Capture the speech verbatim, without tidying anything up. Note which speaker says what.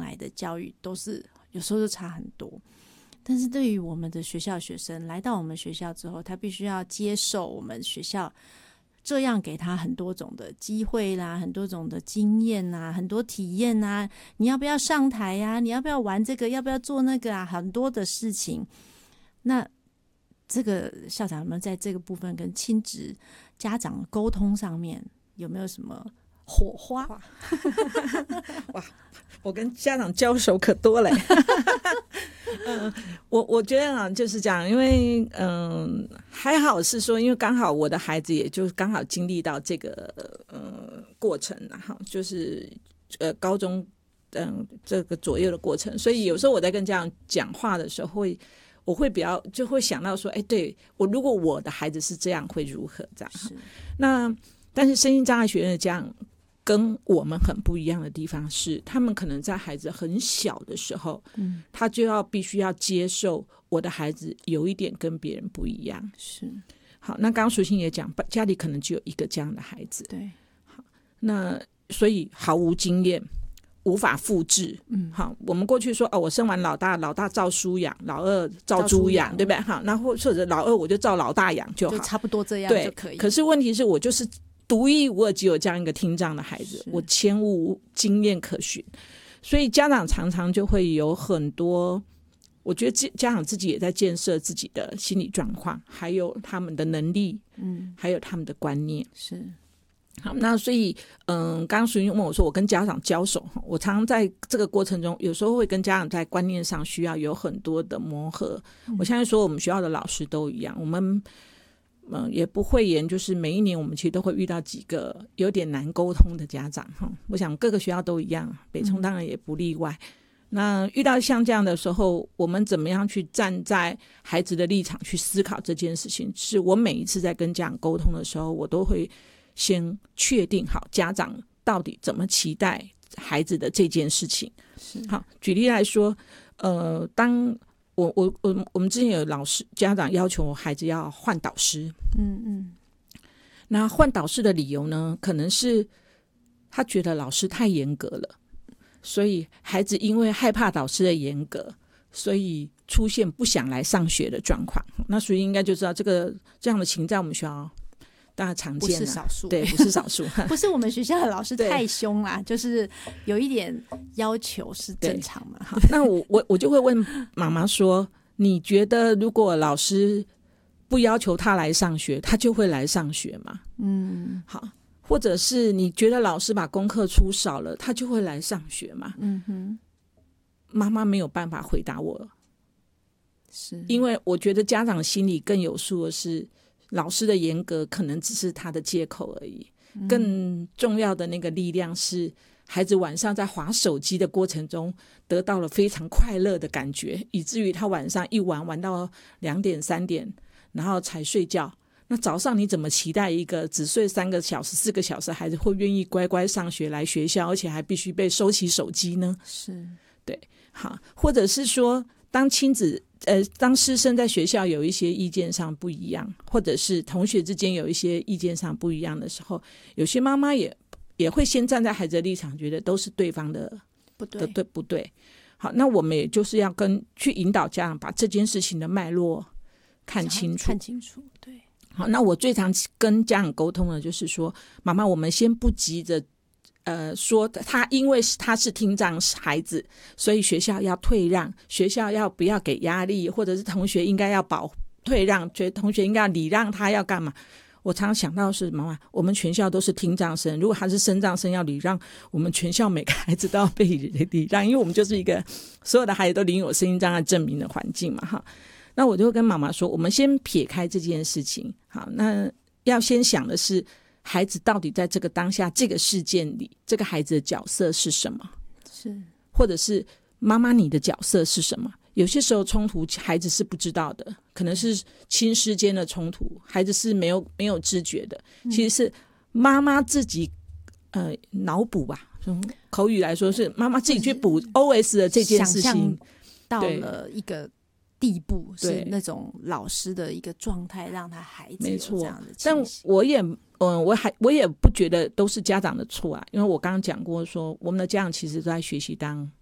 Speaker 1: 来的教育都是有时候就差很多。但是对于我们的学校学生来到我们学校之后，他必须要接受我们学校这样给他很多种的机会啦，很多种的经验啊，很多体验啊，你要不要上台啊，你要不要玩这个，要不要做那个啊，很多的事情。那这个校长有没有在这个部分跟亲子家长沟通上面有没有什么火花？
Speaker 2: 哇，我跟家长交手可多了。嗯，我我觉得啊，就是这样，因为嗯，还好是说，因为刚好我的孩子也就刚好经历到这个呃过程，然后就是呃高中嗯这个左右的过程，所以有时候我在跟家长讲话的时候会。我会比较就会想到说，哎，对我如果我的孩子是这样会如何这样？那但是身心障碍学院的家长跟我们很不一样的地方是，他们可能在孩子很小的时候，嗯，他就要必须要接受我的孩子有一点跟别人不一样。
Speaker 1: 是
Speaker 2: 好，那刚刚淑馨也讲，家里可能只有一个这样的孩子，
Speaker 1: 对，
Speaker 2: 好，那所以毫无经验。无法复制，嗯，好，我们过去说哦，我生完老大，老大照书养，老二照猪养，对不对？好，那或者老二我就照老大养就好，
Speaker 1: 就差不多这样就可以。
Speaker 2: 可是问题是我就是独一无二，只有这样一个听障的孩子，我千无经验可循，所以家长常常就会有很多，我觉得家长自己也在建设自己的心理状况，还有他们的能力，嗯，还有他们的观念，
Speaker 1: 是。
Speaker 2: 好，那所以，嗯，刚刚淑馨问我说，我跟家长交手，我常常在这个过程中，有时候会跟家长在观念上需要有很多的磨合。嗯、我相信说，我们学校的老师都一样，我们嗯也不讳言，就是每一年我们其实都会遇到几个有点难沟通的家长哈。我想各个学校都一样，北聪当然也不例外。嗯、那遇到像这样的时候，我们怎么样去站在孩子的立场去思考这件事情？是我每一次在跟家长沟通的时候，我都会。先确定好家长到底怎么期待孩子的这件事情。好，举例来说，呃，当我我我我们之前有老师家长要求孩子要换导师，嗯嗯，那换导师的理由呢，可能是他觉得老师太严格了，所以孩子因为害怕导师的严格，所以出现不想来上学的状况。那所以应该就知道这个这样的情在我们学校。当然常见，
Speaker 1: 不是少数，
Speaker 2: 对，不是少数，
Speaker 1: 不是我们学校的老师太凶啦，就是有一点要求是正常嘛。
Speaker 2: 好，那我我我就会问妈妈说：“你觉得如果老师不要求他来上学，他就会来上学吗？”嗯，好，或者是你觉得老师把功课出少了，他就会来上学吗？嗯哼，妈妈没有办法回答我，是因为我觉得家长心里更有数的是。老师的严格可能只是他的借口而已，嗯、更重要的那个力量是孩子晚上在滑手机的过程中得到了非常快乐的感觉，以至于他晚上一玩玩到两点三点然后才睡觉。那早上你怎么期待一个只睡三个小时四个小时孩子会愿意乖乖上学来学校，而且还必须被收起手机呢？是，对，好，或者是说当亲子呃，当师生在学校有一些意见上不一样，或者是同学之间有一些意见上不一样的时候，有些妈妈也也会先站在孩子的立场，觉得都是对方的
Speaker 1: 不对，
Speaker 2: 的对不对？好，那我们也就是要跟去引导家长把这件事情的脉络看清楚，
Speaker 1: 看清楚，对。
Speaker 2: 好，那我最常跟家长沟通的就是说，妈妈，我们先不急着。呃，说他因为他是听障孩子，所以学校要退让，学校要不要给压力，或者是同学应该要保退让，觉得同学应该要礼让他要干嘛？我常常想到是妈妈，我们全校都是听障生，如果他是身障生要礼让，我们全校每个孩子都要被礼让，因为我们就是一个所有的孩子都领有身心障碍证明的环境嘛，哈。那我就会跟妈妈说，我们先撇开这件事情，好，那要先想的是。孩子到底在这个当下这个事件里，这个孩子的角色是什么？是，或者是妈妈你的角色是什么？有些时候冲突孩子是不知道的，可能是亲师间的冲突，孩子是没有没有知觉的，其实是妈妈自己呃脑补吧，从口语来说是妈妈自己去补 O S 的这件事情，
Speaker 1: 到了一个地步是那种老师的一个状态，让他孩子有这样的情形。
Speaker 2: 但我也嗯，我还我也不觉得都是家长的错啊，因为我刚刚讲过说，我们的家长其实都在学习当